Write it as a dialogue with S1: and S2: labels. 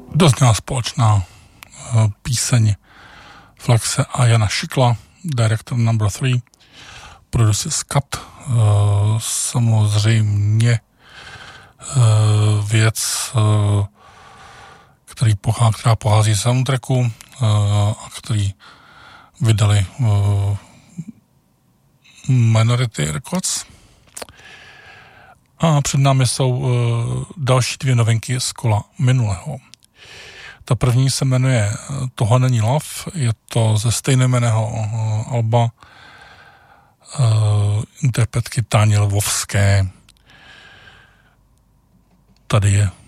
S1: Dozněla společná píseň Flexe a Jana Šikla, Director Number 3, producer Skat, samozřejmě věc, která pochází z soundtracku a který vydali Minority Records. A před námi jsou další dvě novinky z kola minulého. Ta první se jmenuje Tohle není love, je to ze stejnojmenného alba interpretky Táni Lvovské. Tady je